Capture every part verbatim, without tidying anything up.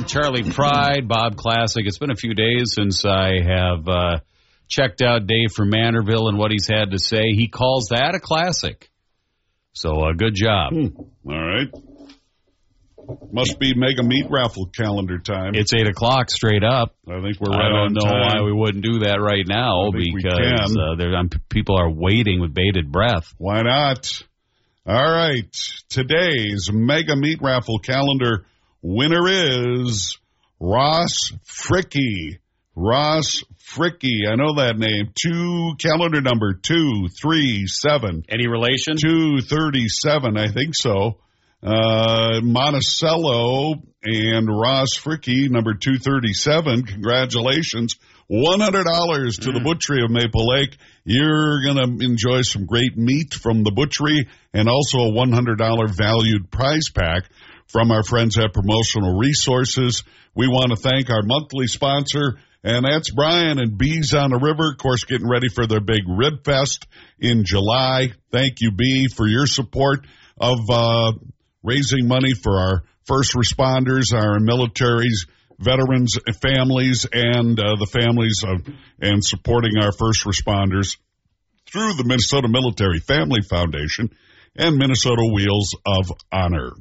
Charlie Pride, Bob Classic. It's been a few days since I have uh, checked out Dave from Manorville and what he's had to say. He calls that a classic. So, uh, good job. Hmm. All right. Must be Mega Meat Raffle calendar time. It's eight o'clock straight up. I think we're right I on don't know time. why we wouldn't do that right now I think because uh, there, um, people are waiting with bated breath. Why not? All right. Today's Mega Meat Raffle calendar winner is Ross Fricky. Ross Fricky. I know that name. Two calendar number two three seven. Any relation? two thirty-seven, I think so. Uh, Monticello and Ross Fricky, number two thirty-seven. Congratulations. one hundred dollars to mm. the Butchery of Maple Lake. You're going to enjoy some great meat from the butchery and also a one hundred dollars valued prize pack from our friends at Promotional Resources. We want to thank our monthly sponsor, and that's Brian and Bees on the River. Of course, getting ready for their big Rib Fest in July. Thank you, Bee, for your support of uh raising money for our first responders, our militaries, veterans, families, and uh, the families of, and supporting our first responders through the Minnesota Military Family Foundation and Minnesota Wheels of Honor.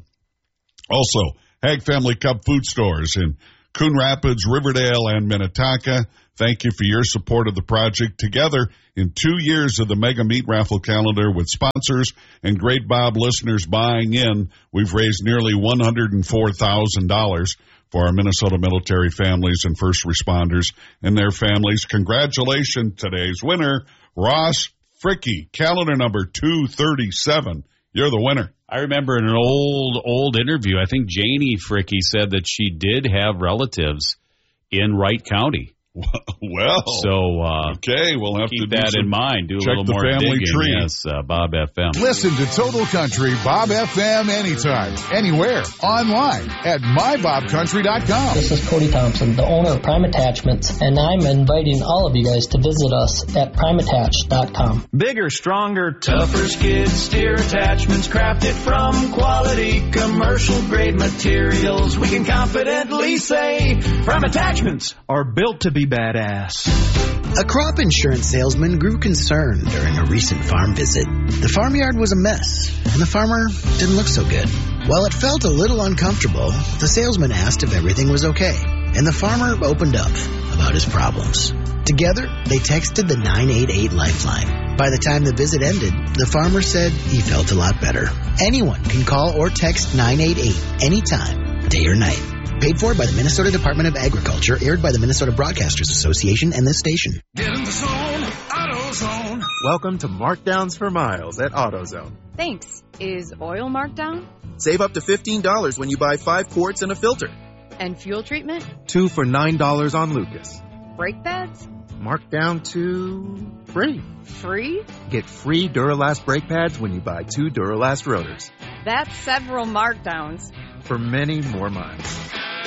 Also, Hag Family Cup Food Stores in Coon Rapids, Riverdale, and Minnetonka. Thank you for your support of the project. Together, in two years of the Mega Meat Raffle calendar with sponsors and Great Bob listeners buying in, we've raised nearly one hundred four thousand dollars for our Minnesota military families and first responders and their families. Congratulations, today's winner, Ross Fricky, calendar number two thirty-seven. You're the winner. I remember in an old, old interview, I think Janie Fricky said that she did have relatives in Wright County. Well, so uh, okay, we'll have keep to do that some, in mind. Do a check little the more family digging. tree. Yes, uh, Bob F M. Listen to Total Country Bob F M anytime, anywhere, online at my bob country dot com. This is Cody Thompson, the owner of Prime Attachments, and I'm inviting all of you guys to visit us at prime attach dot com. Bigger, stronger, tougher skid steer attachments crafted from quality commercial grade materials. We can confidently say Prime Attachments are built to be badass. A crop insurance salesman grew concerned during a recent farm visit. The farmyard was a mess, and the farmer didn't look so good. While it felt a little uncomfortable, the salesman asked if everything was okay, and the farmer opened up about his problems. Together, they texted the nine eight eight Lifeline. By the time the visit ended, the farmer said he felt a lot better. Anyone can call or text nine eight eight anytime, day or night. Paid for by the Minnesota Department of Agriculture, aired by the Minnesota Broadcasters Association and this station. Get in the zone, AutoZone. Welcome to Markdowns for Miles at AutoZone. Thanks. Is oil marked down? Save up to fifteen dollars when you buy five quarts and a filter. And fuel treatment? Two for nine dollars on Lucas. Brake pads? Marked down to free. Free? Get free Duralast brake pads when you buy two Duralast rotors. That's several markdowns. For many more miles.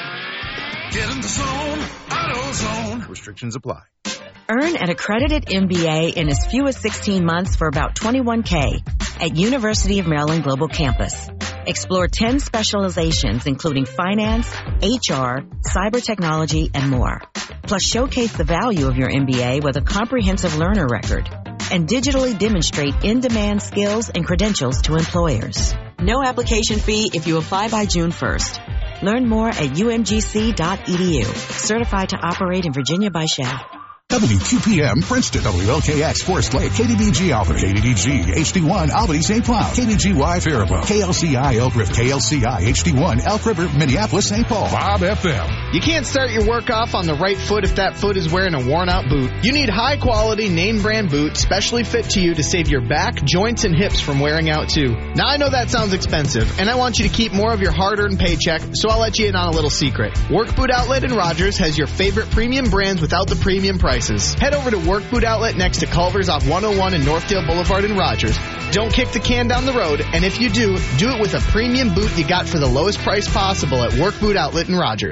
Get in the zone, AutoZone. Restrictions apply. Earn an accredited M B A in as few as sixteen months for about twenty-one thousand dollars at University of Maryland Global Campus. Explore ten specializations, including finance, H R, cyber technology, and more. Plus, showcase the value of your M B A with a comprehensive learner record and digitally demonstrate in-demand skills and credentials to employers. No application fee if you apply by June first. Learn more at u m g c dot e d u. Certified to operate in Virginia by S H A. W Q P M, Princeton, W L K X, Forest Lake, K D B G Alpha, K D D G, H D one, Albany, Saint Cloud, K D G Y, Faribault, K L C I, Elk River, K L C I, H D one, Elk River, Minneapolis, Saint Paul, Bob F M. You can't start your work off on the right foot if that foot is wearing a worn-out boot. You need high-quality, name-brand boot, specially fit to you to save your back, joints, and hips from wearing out, too. Now, I know that sounds expensive, and I want you to keep more of your hard-earned paycheck, so I'll let you in on a little secret. Work Boot Outlet in Rogers has your favorite premium brands without the premium prices. Head over to Work Boot Outlet next to Culver's off one oh one and Northdale Boulevard in Rogers. Don't kick the can down the road, and if you do, do it with a premium boot you got for the lowest price possible at Work Boot Outlet in Rogers.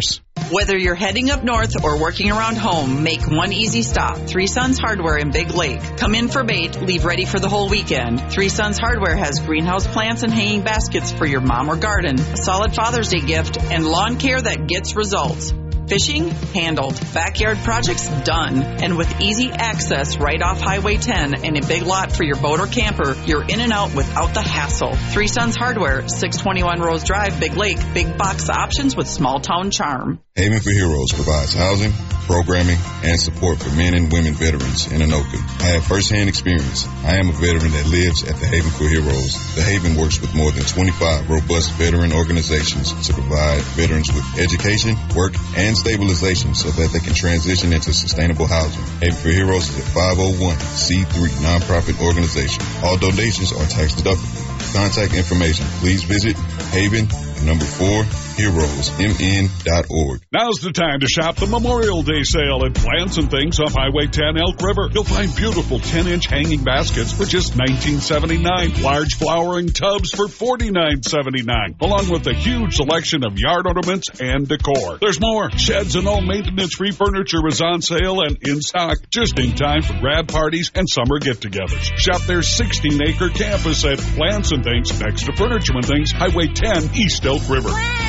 Whether you're heading up north or working around home, make one easy stop. Three Sons Hardware in Big Lake. Come in for bait, leave ready for the whole weekend. Three Sons Hardware has greenhouse plants and hanging baskets for your mom or garden, a solid Father's Day gift, and lawn care that gets results. Fishing? Handled. Backyard projects? Done. And with easy access right off Highway ten and a big lot for your boat or camper, you're in and out without the hassle. Three Sons Hardware, six twenty-one Rose Drive, Big Lake. Big box options with small town charm. Haven for Heroes provides housing, programming, and support for men and women veterans in Anoka. I have firsthand experience. I am a veteran that lives at the Haven for Heroes. The Haven works with more than twenty-five robust veteran organizations to provide veterans with education, work, and stabilization so that they can transition into sustainable housing. Haven for Heroes is a five oh one c three nonprofit organization. All donations are tax deductible. Contact information, please visit Haven, number four, heroes m n dot org. Now's the time to shop the Memorial Day sale at Plants and Things off Highway ten Elk River. You'll find beautiful ten-inch hanging baskets for just nineteen seventy-nine dollars. Large flowering tubs for forty-nine seventy-nine, along with a huge selection of yard ornaments and decor. There's more. Sheds and all maintenance-free furniture is on sale and in stock just in time for grad parties and summer get-togethers. Shop their sixteen acre campus at Plants and Things next to Furniture and Things, Highway ten, East Elk River.